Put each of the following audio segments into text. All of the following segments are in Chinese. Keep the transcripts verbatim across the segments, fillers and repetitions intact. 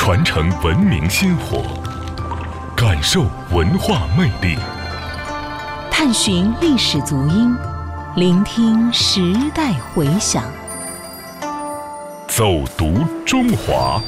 传承文明鲜活，感受文化魅力， 探寻历史足音，聆听时代回响， 走读中华。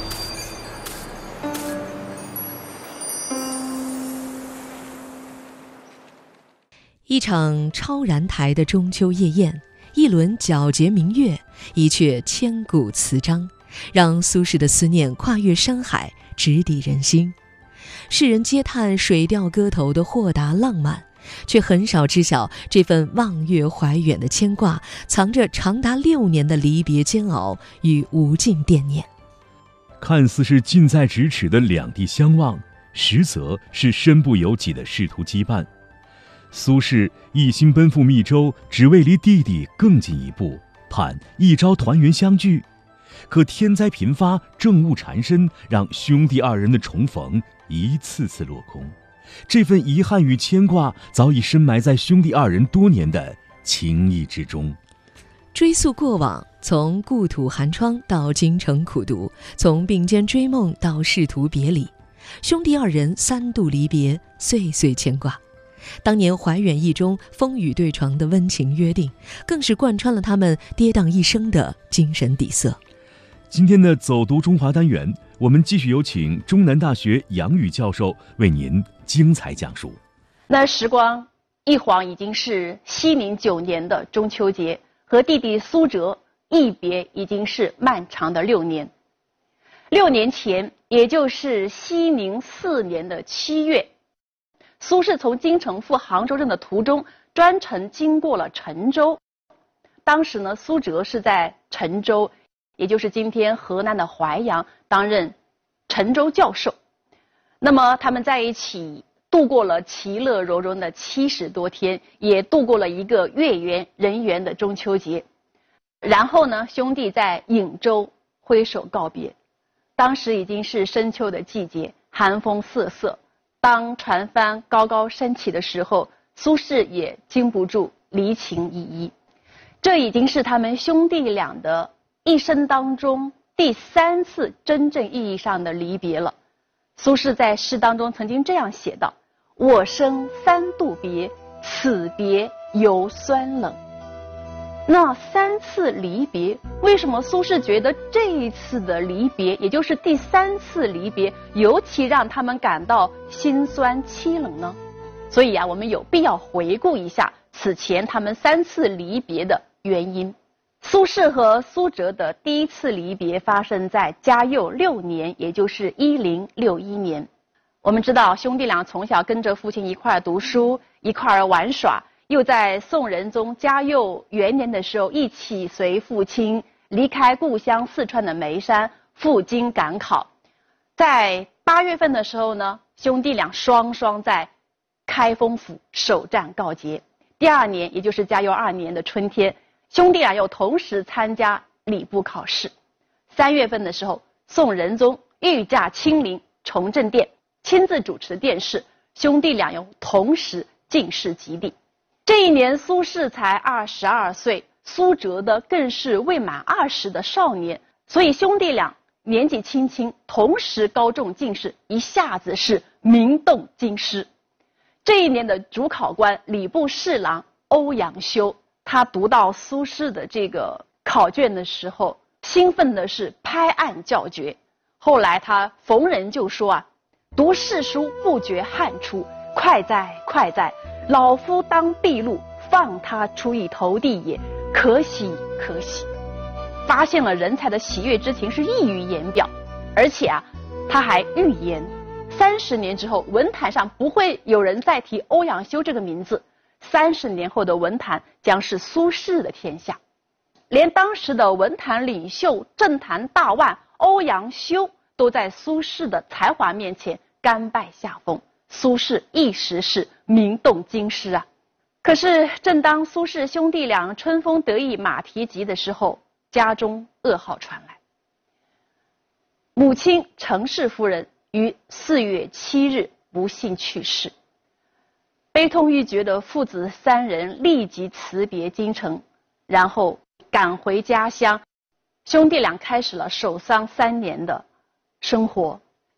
一场超然台的中秋夜宴，一轮皎洁明月，一阙千古词章，让苏轼的思念跨越山海，直抵人心。世人皆叹水调歌头的豁达浪漫，却很少知晓这份望月怀远的牵挂，藏着长达六年的离别煎熬与无尽惦念。 看似是近在咫尺的两地相望，实则是身不由己的师徒羁绊。苏轼一心奔赴密州，只为离弟弟更进一步，盼一朝团圆相聚。可天灾频发，政务缠身，让兄弟二人的重逢一次次落空。这份遗憾与牵挂，早已深埋在兄弟二人多年的情谊之中。 追溯过往，从故土寒窗到京城苦读，从并肩追梦到仕途别离，兄弟二人三度离别，岁岁牵挂。当年怀远驿中风雨对床的温情约定，更是贯穿了他们跌宕一生的精神底色。 今天的走读中华单元，我们继续有请中南大学杨宇教授为您精彩讲述。 那时光一晃已经是熙宁九年的中秋节，和弟弟苏辙一别已经是漫长的六年。六年前，也就是熙宁四年的七月，苏轼从京城赴杭州镇的途中，专程经过了陈州。当时呢，苏辙是在陈州，也就是今天河南的淮阳，担任陈州教授。那么他们在一起度过了其乐融融的七十多天，也度过了一个月圆人圆的中秋节。然后呢，兄弟在颍州挥手告别。当时已经是深秋的季节，寒风瑟瑟。当船帆高高升起的时候，苏轼也禁不住离情依依。这已经是他们兄弟俩的一生当中第三次真正意义上的离别了。苏轼在诗当中曾经这样写道：我生三度别，此别犹酸冷。那三次离别，为什么苏轼觉得这一次的离别，也就是第三次离别，尤其让他们感到心酸凄冷呢？所以啊，我们有必要回顾一下此前他们三次离别的原因。苏轼和苏辙的第一次离别发生在嘉佑六年，也就是一零六一年。我们知道兄弟俩从小跟着父亲一块儿读书，一块儿玩耍，又在宋仁宗嘉佑元年的时候一起随父亲离开故乡四川的眉山赴京赶考。在八月份的时候呢，兄弟俩双双在开封府首战告捷。第二年，也就是嘉佑二年的春天，兄弟俩又同时参加礼部考试。三月份的时候，宋仁宗御驾亲临崇政殿，亲自主持殿试，兄弟俩又同时进士及第。这一年，苏轼才二十二岁，苏辙的更是未满二十的少年，所以兄弟俩年纪轻轻，同时高中进士，一下子是名动京师。这一年的主考官礼部侍郎欧阳修，他读到苏轼的这个考卷的时候，兴奋的是拍案叫绝。后来他逢人就说啊，读世书不觉汗出，快哉快哉，老夫当筚路，放他出一头地也，可喜可喜。发现了人才的喜悦之情是溢于言表。而且啊，他还预言三十年之后，文坛上不会有人再提欧阳修这个名字，三十年后的文坛将是苏轼的天下。连当时的文坛领袖、政坛大腕欧阳修都在苏轼的才华面前甘拜下风，苏轼一时是名动京师啊。可是正当苏轼兄弟俩春风得意马蹄疾的时候，家中噩耗传来，母亲程氏夫人于四月七日不幸去世。悲痛欲绝的父子三人立即辞别京城，然后赶回家乡。兄弟俩开始了守丧三年的生活。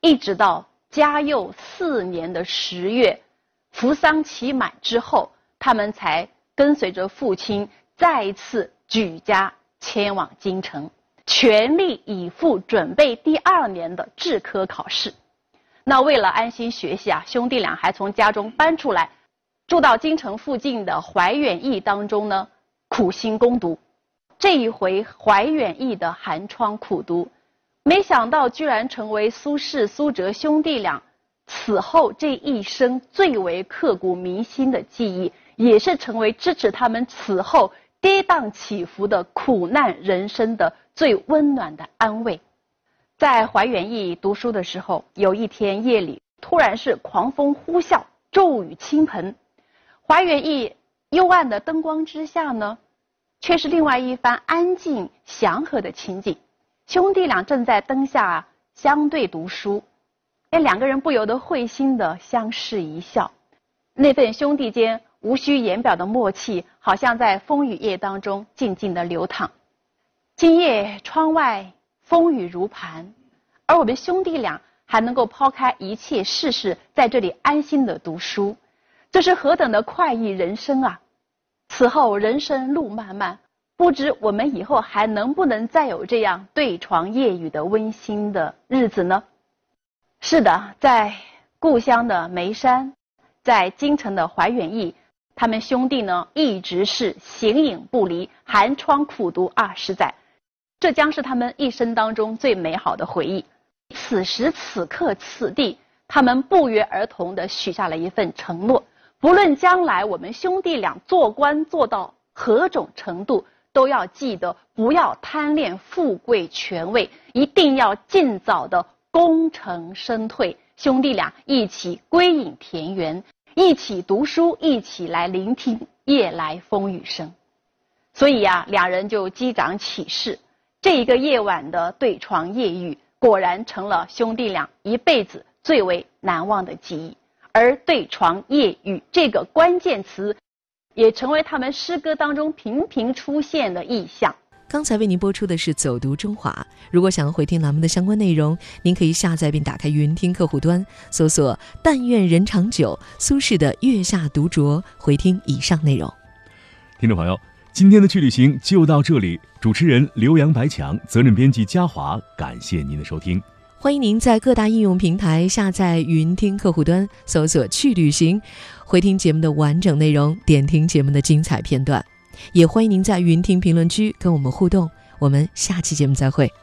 一直到嘉佑四年的十月，服丧期满之后，他们才跟随着父亲再一次举家前往京城，全力以赴准备第二年的制科考试。那为了安心学习啊，兄弟俩还从家中搬出来，住到京城附近的怀远驿当中呢，苦心攻读。这一回怀远驿的寒窗苦读，没想到居然成为苏轼、苏辙兄弟俩此后这一生最为刻骨铭心的记忆，也是成为支持他们此后跌宕起伏的苦难人生的最温暖的安慰。在怀远驿读书的时候，有一天夜里，突然是狂风呼啸，骤雨倾盆。怀远驿幽暗的灯光之下呢，却是另外一番安静祥和的情景。兄弟俩正在灯下相对读书，哎，两个人不由得会心的相视一笑。那份兄弟间无需言表的默契，好像在风雨夜当中静静的流淌。今夜窗外风雨如磐，而我们兄弟俩还能够抛开一切世事，在这里安心的读书，这是何等的快意人生啊！此后人生路漫漫，不知我们以后还能不能再有这样对床夜语的温馨的日子呢？是的，在故乡的眉山，在京城的怀远驿，他们兄弟呢一直是形影不离，寒窗苦读二十载，这将是他们一生当中最美好的回忆。此时此刻此地，他们不约而同地许下了一份承诺，不论将来我们兄弟俩做官做到何种程度，都要记得不要贪恋富贵权位，一定要尽早的功成身退，兄弟俩一起归隐田园，一起读书，一起来聆听夜来风雨声。所以呀、啊，两人就击掌起誓，这一个夜晚的对床夜语果然成了兄弟俩一辈子最为难忘的记忆。而对床夜语这个关键词也成为他们诗歌当中频频出现的意象。 刚才为您播出的是走读中华，如果想要回听栏目的相关内容，您可以下载并打开云听客户端，搜索但愿人长久，苏轼的月下独酌，回听以上内容。 听众朋友，今天的去旅行就到这里，主持人刘洋白强，责任编辑嘉华，感谢您的收听。 欢迎您在各大应用平台下载云听客户端，搜索去旅行，回听节目的完整内容，点听节目的精彩片段。也欢迎您在云听评论区跟我们互动，我们下期节目再会。